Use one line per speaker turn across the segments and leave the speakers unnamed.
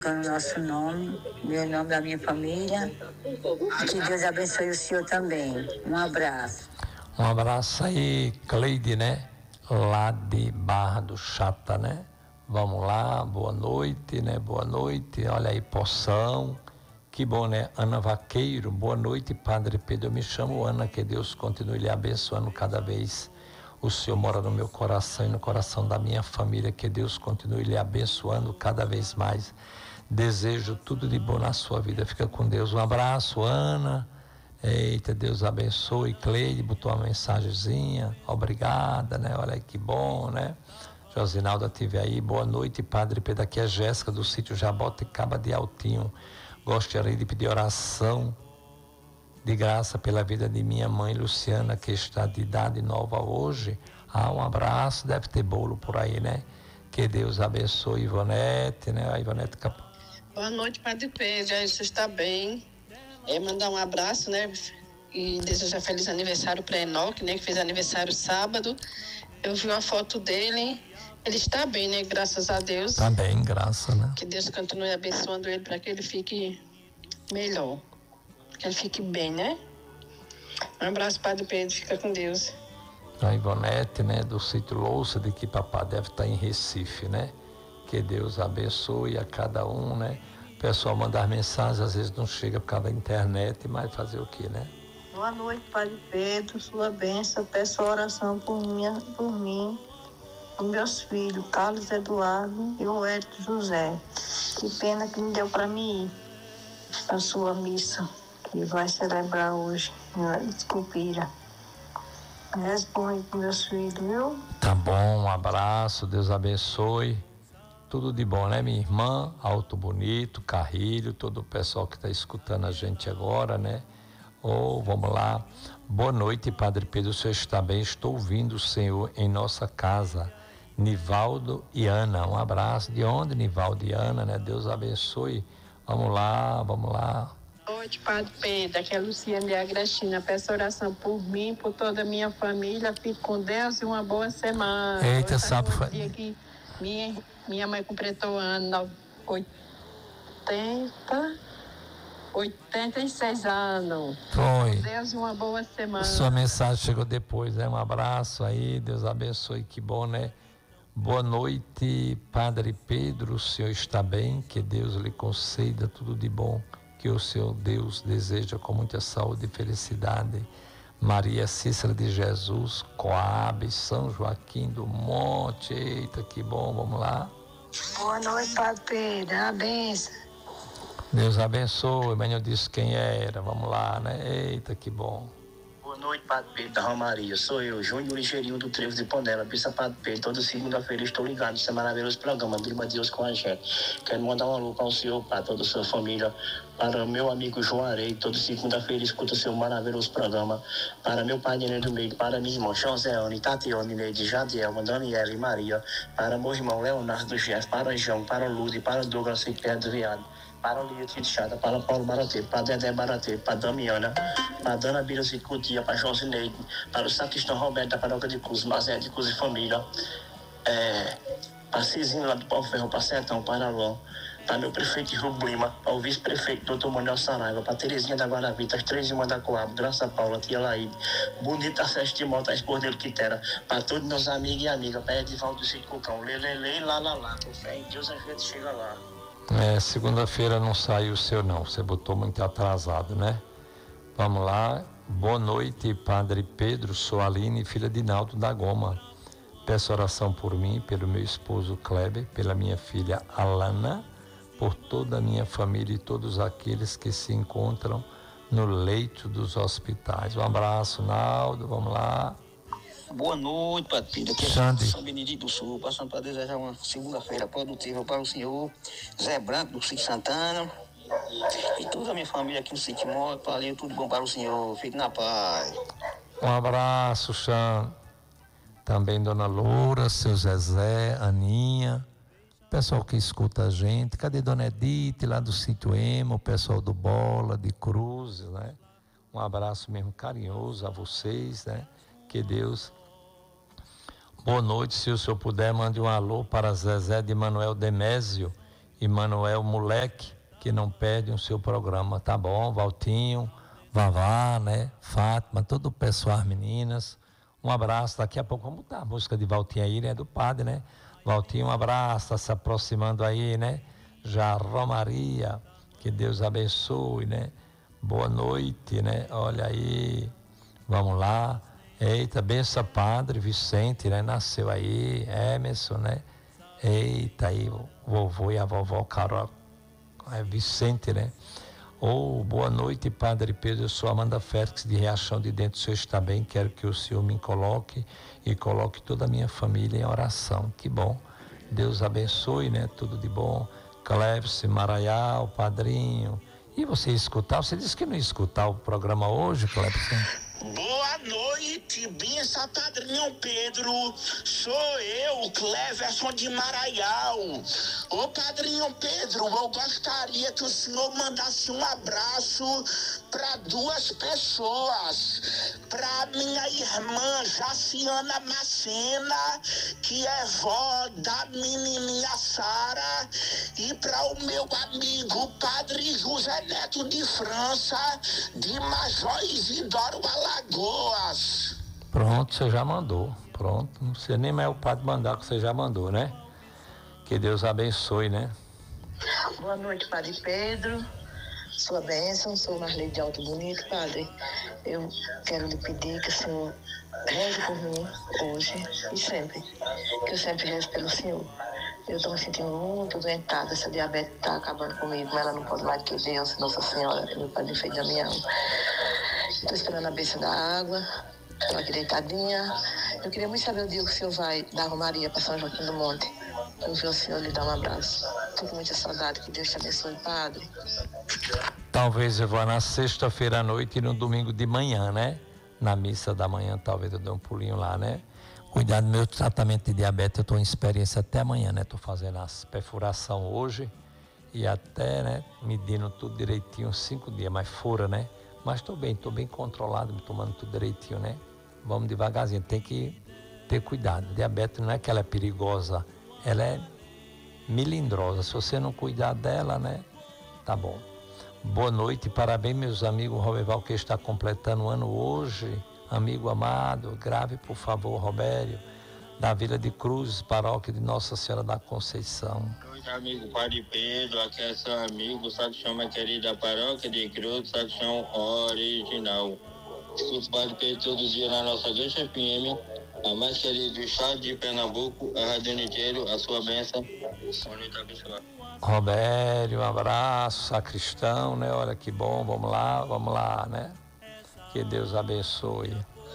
no nosso nome, meu nome da minha família. Que Deus abençoe o senhor também. Um abraço.
Um abraço aí, Cleide, né? Lá de Barra do Chata, né? Vamos lá, boa noite, né? Boa noite, olha aí, Poção. Que bom, né? Ana Vaqueiro, boa noite, Padre Pedro. Eu me chamo Ana, que Deus continue lhe abençoando cada vez. O Senhor mora no meu coração e no coração da minha família, que Deus continue lhe abençoando cada vez mais. Desejo tudo de bom na sua vida. Fica com Deus. Um abraço, Ana. Eita, Deus abençoe. Cleide botou uma mensagenzinha. Obrigada, né? Olha aí que bom, né? Josinaldo tive aí. Boa noite, Padre Pedro. Aqui é Jéssica do sítio Jaboticaba de Altinho. Gostaria de pedir oração de graça pela vida de minha mãe Luciana, que está de idade nova hoje. Um abraço, deve ter bolo por aí, né? Que Deus abençoe Ivonete, né? A Ivonete Capô.
Boa noite, Padre Pedro. Você está bem? Mandar um abraço, né? E desejar feliz aniversário para Enoque, né? Que fez aniversário sábado. Eu vi uma foto dele. Ele está bem, né? Graças a Deus.
Está bem, graças, né?
Que Deus continue abençoando ele para que ele fique melhor. Que ele fique bem, né? Um abraço, Padre Pedro. Fica com Deus.
A Ivonete, né? Do sítio Louça, de que papá deve estar em Recife, né? Que Deus abençoe a cada um, né? O pessoal mandar mensagens, às vezes não chega por causa da internet, mas fazer o quê, né?
Boa noite, Padre Pedro. Sua bênção. Peço oração por mim. Os meus filhos, Carlos Eduardo e o Hélio José. Que pena que não deu para mim ir à sua missa, que vai celebrar hoje, Desculpira. Responde para meus filhos, viu?
Tá bom, um abraço, Deus abençoe. Tudo de bom, né, minha irmã? Alto Bonito, Carrilho, todo o pessoal que está escutando a gente agora, né? Vamos lá. Boa noite, Padre Pedro, o senhor está bem? Estou ouvindo o Senhor em nossa casa. Nivaldo e Ana, um abraço. De onde, Nivaldo e Ana, né? Deus abençoe. Vamos lá.
Boa noite, Padre Pedro. Aqui é a Luciana de Agrestina. Peço oração por mim, por toda a minha família. Fique com Deus e uma boa semana.
Eita, sabe...
dia que minha mãe completou ano 86 anos.
Foi.
Deus, uma boa semana.
Sua mensagem chegou depois, né? Um abraço aí, Deus abençoe, que bom, né? Boa noite, Padre Pedro, o senhor está bem? Que Deus lhe conceda tudo de bom, que o seu Deus deseja com muita saúde e felicidade. Maria Cícera de Jesus, Coab, São Joaquim do Monte, eita, que bom, vamos lá.
Boa noite, Padre Pedro, a bênção.
Deus abençoe, mas eu disse quem era, vamos lá, né? Eita, que bom.
Boa noite, Padre Pedro da Romaria. Sou eu, Júnior Ligeirinho do Trevo de Panela. Pisa Padre Pedro, toda segunda-feira estou ligado nesse maravilhoso programa, Durma Deus com a gente. Quero mandar um alô para o senhor, para toda a sua família, para meu amigo João Arei, toda segunda-feira escuta seu maravilhoso programa, para meu pai Nenê do Meio, para minha irmã Joséane, Tatiane, Neide, Jadielma, Daniela e Maria, para meu irmão Leonardo Jeff, para João, para Lude, para Douglas e Pedro Viado, para Lia Tichada, para Paulo Baratê, para Dedé Baratê, para Damiana, para Dana Bira Zicutia, para Josineide, para o Sacristão Roberto da Paróquia de Cruz, Mazé de Cruz e Família, para Cizinho lá do Pau Ferro, para Sertão, para Alon, para meu prefeito de Rio Lima, para o vice-prefeito doutor Manuel Saraiva, para Terezinha da Guaravita, as três irmãs da Coab, Graça Paula, Tia Laíde, Bonita Sérgio de Mota, a esposa dele Quitera, para todos meus amigos e amigas, para Edivaldo do Sítio Cucão, Lelele, lá, com fé em Deus a gente chega lá.
Segunda-feira não saiu o seu não, você botou muito atrasado, né? Vamos lá, boa noite, Padre Pedro, sou Aline, filha de Naldo da Goma. Peço oração por mim, pelo meu esposo Kleber, pela minha filha Alana, por toda a minha família e todos aqueles que se encontram no leito dos hospitais. Um abraço, Naldo, vamos lá.
Boa noite, Padre Pedro. Aqui é São Benedito do Sul, passando para desejar uma segunda-feira produtiva para o senhor Zé Branco do Sítio Santana e toda a minha família aqui no Sítio Moto. Valeu, tudo bom para o senhor. Fique na paz.
Um abraço, Xan. Também Dona Loura, seu Zezé, Aninha, pessoal que escuta a gente. Cadê Dona Edith lá do Sítio Emo, o pessoal do Bola, de Cruzes, né? Um abraço mesmo carinhoso a vocês, né? Que Deus... Boa noite, se o senhor puder, mande um alô para Zezé de Manuel Demésio Emanuel, moleque, que não perde o seu programa, tá bom? Valtinho, Vavá, né? Fátima, todo o pessoal, as meninas. Um abraço, daqui a pouco vamos botar a música de Valtinho aí, né? Do padre, né? Valtinho, um abraço, tá se aproximando aí, né? Já Romaria, que Deus abençoe, né? Boa noite, né? Olha aí, vamos lá. Eita, benção, padre Vicente, né? Nasceu aí, Emerson, né? Eita, aí o vovô e a vovó Carol, Vicente, né? Boa noite, Padre Pedro, eu sou Amanda Félix de Riachão de Dentro, o senhor está bem, quero que o senhor me coloque e coloque toda a minha família em oração. Que bom, Deus abençoe, né? Tudo de bom. Cleves, Maraial, Padrinho. E você você disse que não ia escutar o programa hoje, Cleves?
Boa noite, benção, Padrinho Pedro. Sou eu, Cleverson de Maraial. Ô Padrinho Pedro, eu gostaria que o senhor mandasse um abraço para 2 pessoas. Para minha irmã Jaciana Macena, que é vó da menininha Sara, e para o meu amigo Padre José Neto de França, de Major Isidoro Alagoas.
Pronto, você já mandou. Pronto, não sei nem mais o padre mandar, que você já mandou, né? Que Deus abençoe, né?
Boa noite, Padre Pedro. Sua bênção, sou Marley de Alto Bonito, Padre. Eu quero lhe pedir que o senhor reze por mim hoje e sempre. Que eu sempre rezo pelo senhor. Eu estou me sentindo muito doentada, essa diabetes está acabando comigo, mas ela não pode mais que Deus, Nossa Senhora, meu Padre Feio Damião. Estou esperando a bênção da água, estou aqui deitadinha. Eu queria muito saber o dia que o senhor vai dar Romaria para São Joaquim do Monte. Eu vi o senhor lhe dar um abraço. Estou com muita saudade, que Deus te abençoe, Padre.
Talvez eu vá na sexta-feira à noite e no domingo de manhã, né? Na missa da manhã, talvez eu dê um pulinho lá, né? Cuidado do meu tratamento de diabetes, eu estou em experiência até amanhã, né? Estou fazendo as perfuração hoje e até, né, medindo tudo direitinho, 5 dias, mas fora, né? Mas estou bem controlado, me tomando tudo direitinho, né? Vamos devagarzinho, tem que ter cuidado. Diabetes não é que ela é perigosa, ela é melindrosa. Se você não cuidar dela, né? Tá bom. Boa noite, parabéns, meus amigos. O Roberval que está completando um ano hoje. Amigo amado, grave, por favor, Robério, da Vila de Cruzes, paróquia de Nossa Senhora da Conceição.
Oi, amigo Padre Pedro, aqui é seu amigo, Sacristão, minha querida paróquia de Cruzes, Sacristão original. Escuto Padre Pedro todo dia na nossa igreja FM, a mais querida do estado de Pernambuco, a Rádio Niteiro, a sua bênção. Boa noite, abençoado.
Robério, um abraço, Sacristão, né? Olha que bom, vamos lá, né? Que Deus abençoe.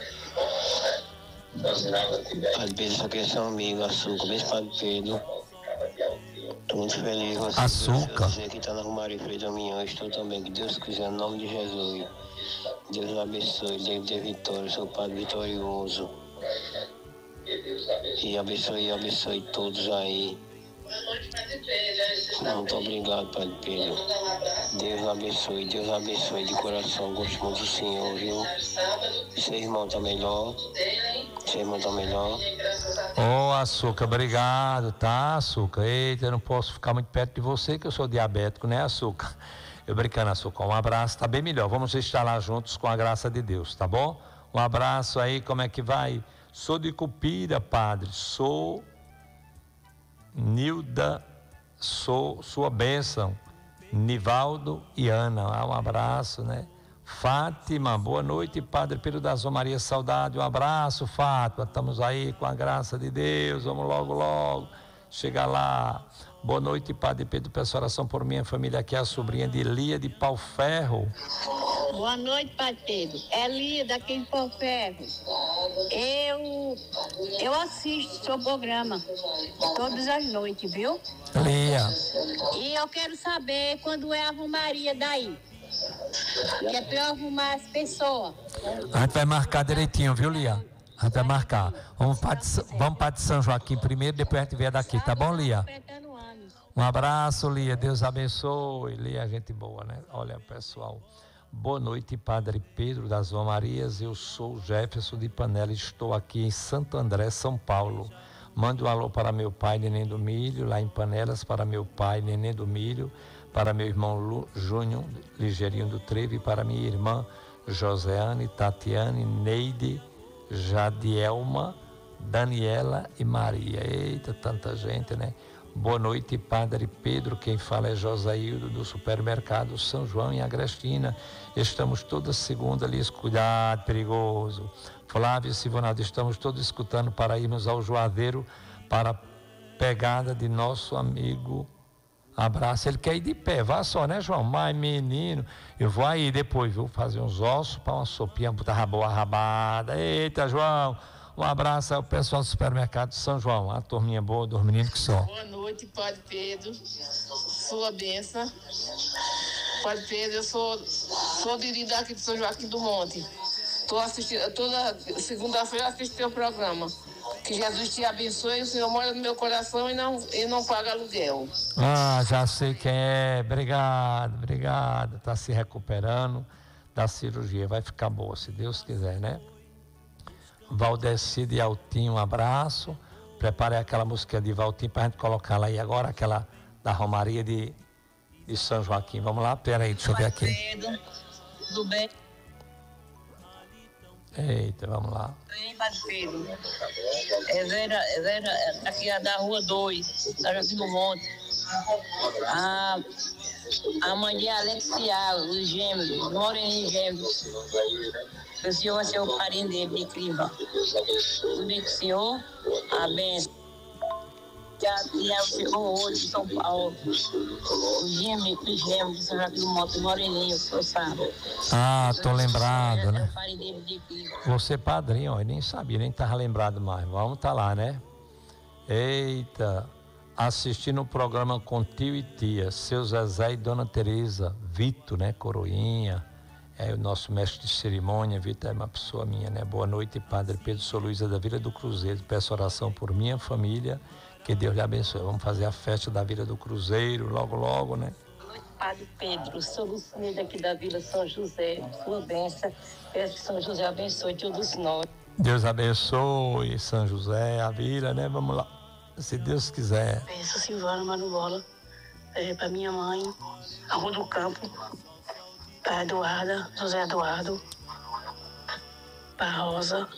Padre Pedro, aqui é seu amigo, Açúcar. Beijo, Padre Pedro. Estou muito feliz.
Açúcar.
Você que está na Romaria Freio da Minha, estou também. Que Deus quiser, em nome de Jesus. Deus abençoe, Deus dê vitória, sou Padre vitorioso. E abençoe todos aí. Muito obrigado, Padre Pedro. Deus abençoe de coração. Gosto muito do Senhor, viu? Seu irmão tá melhor.
Açúcar, obrigado, tá, Açúcar? Eita, eu não posso ficar muito perto de você, que eu sou diabético, né, Açúcar? Eu brincando, Açúcar, um abraço, tá bem melhor. Vamos estar lá juntos com a graça de Deus, tá bom? Um abraço aí, como é que vai? Sou de Cupira, padre, sou Nilda, sou sua bênção, Nivaldo e Ana, um abraço, né? Fátima, boa noite, Padre Pedro da Maria, saudade, um abraço, Fátima, estamos aí com a graça de Deus, vamos logo chegar lá. Boa noite, Padre Pedro, peço oração por minha família, aqui é a sobrinha de Lia de Pau Ferro.
Boa noite, Padre Pedro. É Lia daqui em Pau Ferro. Eu assisto seu programa todas as noites, viu?
Lia.
E eu quero saber quando é a Romaria daí. Que é pra eu arrumar as pessoas.
A gente vai marcar direitinho, viu, Lia? A gente vai marcar. Vamos para de São Joaquim primeiro, depois a gente vier daqui, tá bom, Lia? Um abraço, Lia, Deus abençoe. Lia, gente boa, né? Olha, pessoal, boa noite, Padre Pedro das Marias, eu sou Jefferson de Panela, estou aqui em Santo André, São Paulo. Mande um alô para meu pai, Neném do Milho, lá em Panelas, para meu pai, Neném do Milho, para meu irmão Júnior, Ligeirinho do Trevo, e para minha irmã Joseane, Tatiane, Neide, Jadielma, Daniela e Maria. Eita, tanta gente, né? Boa noite, Padre Pedro. Quem fala é Josaildo, do supermercado São João, em Agrestina. Estamos toda segunda ali, cuidado, perigoso. Flávio e Sivonaldo, estamos todos escutando para irmos ao Juazeiro para a pegada de nosso amigo. Abraço. Ele quer ir de pé, vá só, né, João? Mas, menino, eu vou aí depois, viu? Fazer uns ossos para uma sopinha, botar boa rabada. Eita, João. Um abraço ao pessoal do supermercado de São João, a turminha boa dos meninos que são.
Boa noite, Padre Pedro, sua bênção. Padre Pedro, eu sou dirigida aqui de São Joaquim do Monte. Estou assistindo, toda segunda-feira assisto teu programa. Que Jesus te abençoe, o Senhor mora no meu coração e não paga aluguel.
Ah, já sei quem é, obrigado. Está se recuperando da cirurgia, vai ficar boa, se Deus quiser, né? Valdeci de Altinho, um abraço. Preparei aquela música de Valtinho para a gente colocar lá aí agora, aquela da Romaria de São Joaquim. Vamos lá? Peraí, deixa eu ver aqui.
Tudo bem?
Eita, vamos lá.
Bem, Padre Pedro. Aqui é da Rua 2, São Joaquim do Monte. A mãe de Alexia, os gêmeos, Moreninho Gêmeos. O senhor vai ser o carinho dele, de Criva. Tudo bem com o senhor? A benção. Já ficou hoje em São Paulo. Os gêmeos de São Joaquim do Monte, Moreninho, o senhor sabe.
Ah, tô lembrado, né?
O carinho dele, de Criva.
Você padrinho, ó, eu nem sabia, nem estava lembrado mais. Vamos tá lá, né? Eita, assistindo o programa com tio e tia, seu Zezé e Dona Teresa, Vitor, né? Coroinha. É o nosso mestre de cerimônia, Vitor é uma pessoa minha, né? Boa noite, Padre Pedro, sou Luísa da Vila do Cruzeiro, peço oração por minha família, que Deus lhe abençoe. Vamos fazer a festa da Vila do Cruzeiro, logo, né?
Boa noite, Padre Pedro, sou Lucilene aqui da Vila São José, sua bênção, peço que São José abençoe todos nós.
Deus abençoe São José, a Vila, né? Vamos lá, se Deus quiser.
Peço Silvana Manubola, para minha mãe, a Rua do Campo, para Eduarda, José Eduardo, para Rosa.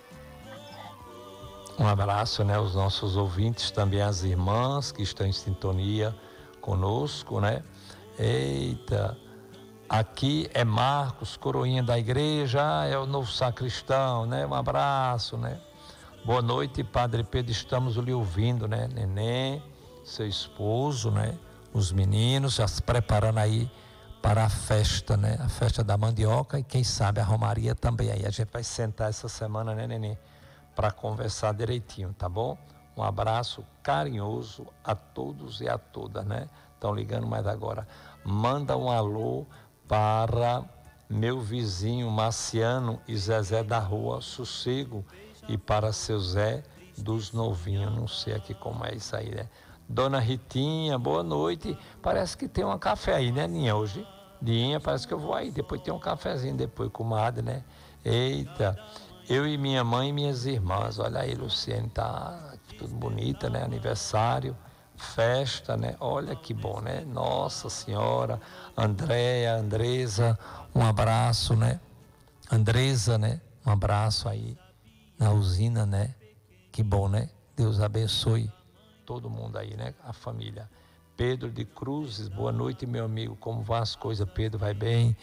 Um abraço, né, aos nossos ouvintes, também as irmãs que estão em sintonia conosco, né? Eita, aqui é Marcos, coroinha da igreja, é o novo sacristão, né? Um abraço, né? Boa noite, Padre Pedro, estamos lhe ouvindo, né? Neném, seu esposo, né? Os meninos já se preparando aí para a festa, né? A festa da mandioca e quem sabe a romaria também aí. A gente vai sentar essa semana, né, Neném? Para conversar direitinho, tá bom? Um abraço carinhoso a todos e a todas, né? Estão ligando mais agora. Manda um alô para meu vizinho Marciano e Zezé da Rua Sossego e para seu Zé dos Novinhos. Não sei aqui como é isso aí, né? Dona Ritinha, boa noite. Parece que tem um café aí, né, Ninha, hoje? Dinha, parece que eu vou aí. Depois tem um cafezinho, depois, comadre, né? Eita, eu e minha mãe e minhas irmãs. Olha aí, Luciene, tá tudo bonita, né? Aniversário, festa, né? Olha que bom, né? Nossa Senhora, Andréia, Andresa, um abraço, né? Andresa, né? Um abraço aí na usina, né? Que bom, né? Deus abençoe todo mundo aí, né? A família. Pedro de Cruzes, boa noite, meu amigo. Como vão as coisas, Pedro? Vai bem?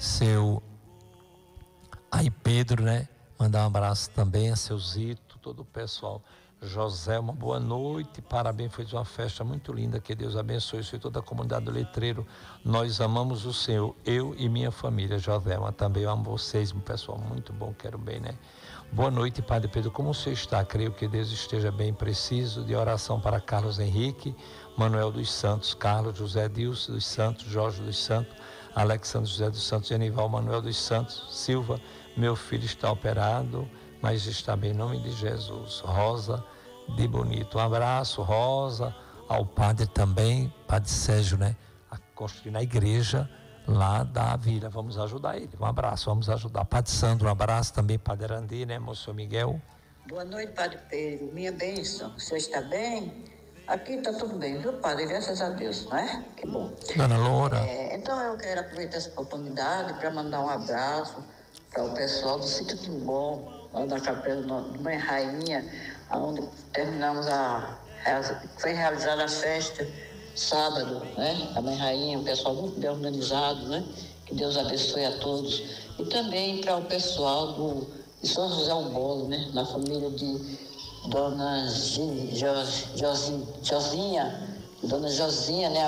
Aí, Pedro, né? Mandar um abraço também a seu Zito, todo o pessoal. José, uma boa noite, parabéns, foi uma festa muito linda, que Deus abençoe e toda a comunidade do Letreiro. Nós amamos o Senhor, eu e minha família. José, mas também eu amo vocês, um pessoal muito bom, quero bem, né? Boa noite, Padre Pedro, como você está? Creio que Deus esteja bem. Preciso de oração para Carlos Henrique, Manuel dos Santos, Carlos José Dilson dos Santos, Jorge dos Santos, Alexandre José dos Santos, Genival Manuel dos Santos, Silva, meu filho está operado, mas está bem, em nome de Jesus. Rosa de Bonito, um abraço, Rosa, ao padre também, Padre Sérgio, né? A construir na igreja lá da Vila, vamos ajudar ele, um abraço, vamos ajudar. Padre Sandro, um abraço também, Padre Arandi, né? Moço Miguel,
Boa noite, Padre Pedro. Minha bênção. O senhor está bem? Aqui está tudo bem, viu, Padre? Graças a Deus, não é? Que bom.
Dona Loura.
Então eu quero aproveitar essa oportunidade para mandar um abraço para o pessoal do Sítio Timbom, lá da Capela do Mãe Rainha, onde terminamos foi realizada a festa sábado, né? A Mãe Rainha, um pessoal muito bem organizado, né? Que Deus abençoe a todos. E também para o pessoal de São José do Bolo, né? Na família de Dona Josinha, né?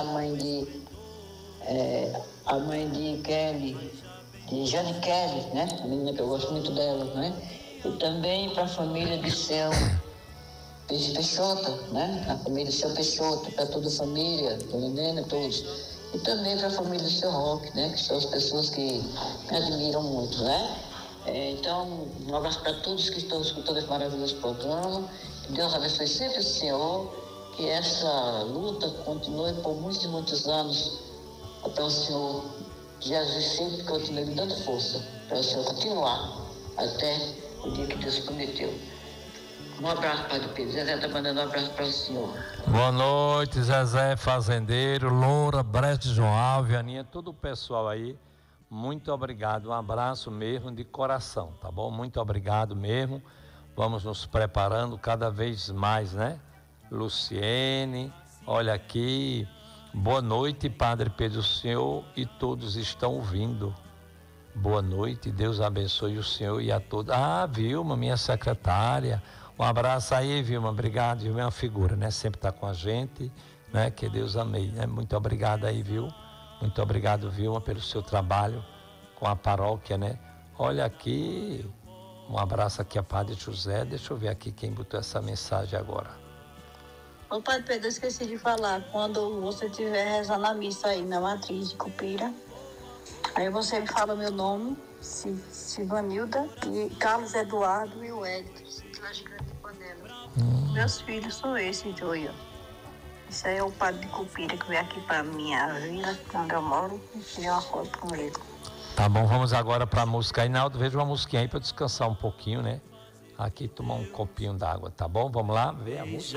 A mãe de Kelly, de Jane Kelly, né? A menina que eu gosto muito dela, né? E também para a família de Seu Peixoto, né? A família de Seu Peixoto, para toda a família, Dona Nena, todos. E também para a família do Seu Roque, né? Que são as pessoas que me admiram muito, né? Então, um abraço para todos que estão escutando esse maravilhoso programa. Que Deus abençoe sempre o Senhor. Que essa luta continue por muitos e muitos anos. Até o Senhor Jesus sempre continue me dando força. Para o Senhor continuar até o dia que Deus prometeu. Um abraço, Padre Pedro. Zezé está mandando um abraço para o senhor.
Boa noite, Zezé Fazendeiro, Loura, Breste João Alves, Aninha, todo o pessoal aí. Muito obrigado, um abraço mesmo de coração, tá bom? Muito obrigado mesmo. Vamos nos preparando cada vez mais, né? Luciene, olha aqui. Boa noite, Padre Pedro, o senhor e todos estão ouvindo. Boa noite, Deus abençoe o senhor e a todos. Ah, Vilma, minha secretária. Um abraço aí, Vilma, obrigado. Vilma é uma figura, né? Sempre está com a gente, né? Que Deus amei, né? Muito obrigado aí, viu? Muito obrigado, Vilma, pelo seu trabalho com a paróquia, né? Olha aqui, um abraço aqui a Padre José. Deixa eu ver aqui quem botou essa mensagem agora.
Ô, Padre Pedro, eu esqueci de falar. Quando você estiver rezando a missa aí na matriz de Cupira, aí você me fala meu nome, Silvanilda, e Carlos Eduardo e o Edson. Meus filhos são esses dois, ó. Isso aí é o padre de Cupira que veio aqui para minha vila, onde eu moro, e tirei uma foto com ele.
Tá bom, vamos agora para a música. Ainaldo, veja uma musiquinha aí para descansar um pouquinho, né? Aqui tomar um copinho d'água, tá bom? Vamos lá ver a música.